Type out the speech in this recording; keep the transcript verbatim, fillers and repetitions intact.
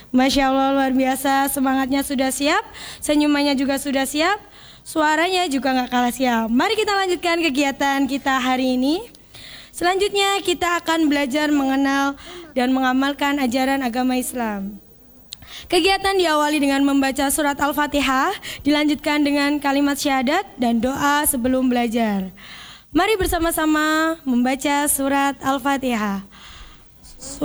Masya Allah, luar biasa. Semangatnya sudah siap, senyumannya juga sudah siap, suaranya juga gak kalah siap. Mari kita lanjutkan kegiatan kita hari ini. Selanjutnya kita akan belajar mengenal dan mengamalkan ajaran agama Islam. Kegiatan diawali dengan membaca surat Al-Fatihah, dilanjutkan dengan kalimat syahadat dan doa sebelum belajar. Mari bersama-sama membaca surat Al-Fatihah.